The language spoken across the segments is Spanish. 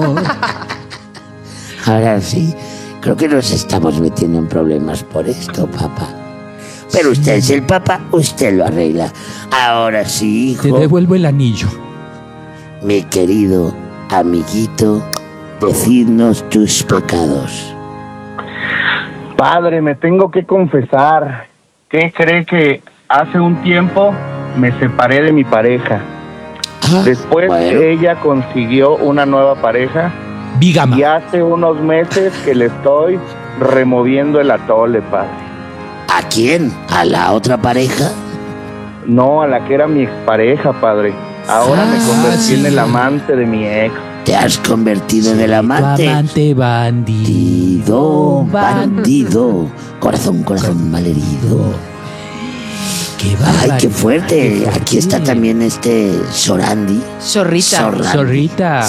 Ahora sí, creo que nos estamos metiendo en problemas por esto, papá. Pero usted es el papá, usted lo arregla. Ahora sí, hijo. Te devuelvo el anillo. Mi querido amiguito, decidnos tus pecados. Padre, me tengo que confesar. ¿Qué cree que hace un tiempo me separé de mi pareja? Después ella consiguió una nueva pareja. Bigama. Y hace unos meses que le estoy removiendo el atole, padre. ¿A quién? ¿A la otra pareja? No, a la que era mi expareja, padre. Ahora me convertí en el amante de mi ex. Te has convertido en el amante. Amante bandido. Bandido. Corazón malherido. Qué Ay, qué fuerte. Aquí está también Sorandi. Zorrita.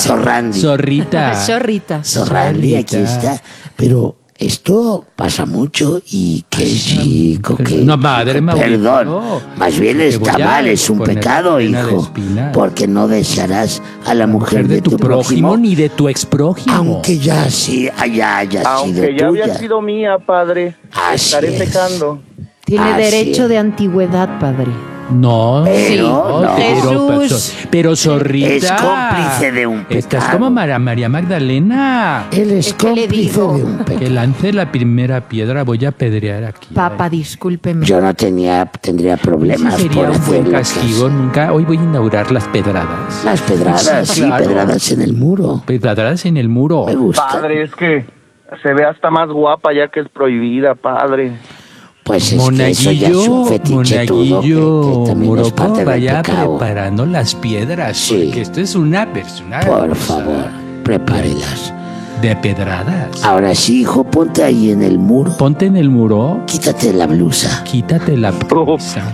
Sorrandi, aquí está. Pero esto pasa mucho y qué chico, que... No, madre, perdón, no. más bien está mal, es un pecado, hijo. Porque no desearás a la mujer de tu prójimo, ni de tu exprójimo. aunque ya sí haya sido Aunque ya tuya. había sido mía, padre. Así Estaré es. pecando. Tiene Así derecho es. de antigüedad, padre. No, Pero no. Jesús. pero Zorrita. Es cómplice de un Estás pecado. como María Magdalena. Él es ¿Qué le cómplice digo? de un Que pecado. lance la primera piedra, voy a apedrear aquí. Papá, discúlpeme. Yo no tendría problemas Ese por sería un hacer buen las castigo. Nunca. Hoy voy a inaugurar las pedradas. Las pedradas, Sí, sí, claro. pedradas en el muro. Pedradas en el muro. Me gusta. Padre, es que se ve hasta más guapa ya que es prohibida, padre. Pues es que eso ya es un fetiche tudo que también es Moroco, parte del vaya pecado. preparando las piedras. Sí. Porque esto es una persona Por favor, prepárelas. de pedradas. Ahora sí, hijo, ponte ahí en el muro. Ponte en el muro, Quítate la blusa. quítate la blusa.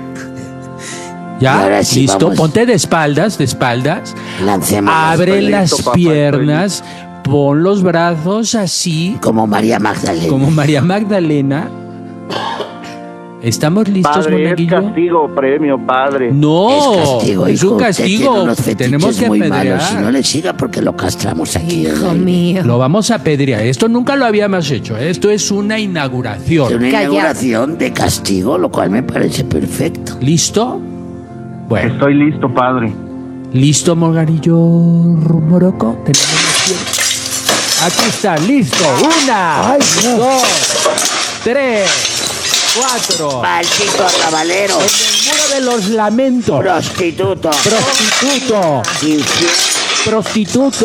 Y ¿Ya? ahora sí, ¿Listo? vamos. Ponte de espaldas. Lancemos Abre Estoy las listo, papá, piernas, pon los brazos así, como María Magdalena. como María Magdalena. ¿Estamos listos, Padre, es monaguillo? castigo, premio, padre. No, Es castigo, es hijo. un Usted tiene castigo. unos fetiches Tenemos que muy apedrear. malos. Si no le siga, porque lo castramos aquí. Hijo mío. Lo vamos a apedrear. Esto nunca lo habíamos hecho. Esto es una Es inauguración. una Calla. inauguración de castigo, lo cual me parece perfecto. ¿Listo? Bueno, Estoy listo, padre. ¿listo, Morgarillo Moroco? Tenemos las piernas. Aquí está, listo. Una, Ay, Dios. 2, 3, 4. Maldito arrabalero. En el muro de los lamentos. Prostituto. Prostituto. Infiel. Prostituto.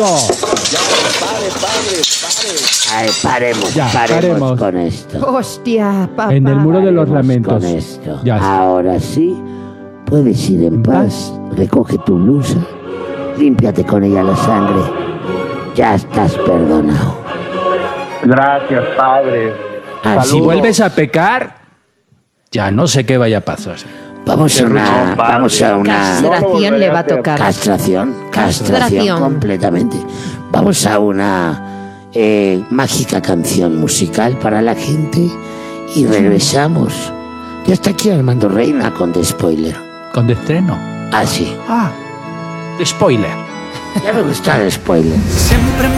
Ay, paremos, Ya, paremos paremos. con esto. Hostia, papá. En el muro de los Paremos lamentos. con esto. Ya está. Ahora sí, puedes ir en paz. Recoge tu blusa. Límpiate con ella la sangre. Ya estás perdonado. Gracias, padre. Así Si vuelves a pecar, ya no sé qué vaya a pasar. Vamos a una. Vamos a una. Castración le va a tocar. Castración Castración. completamente. Vamos a una mágica canción musical para la gente y regresamos. Ya está aquí Armando Reina con The Spoiler. Con de estreno. Ah, sí. Ah, spoiler. Ya me gusta The Spoiler. Siempre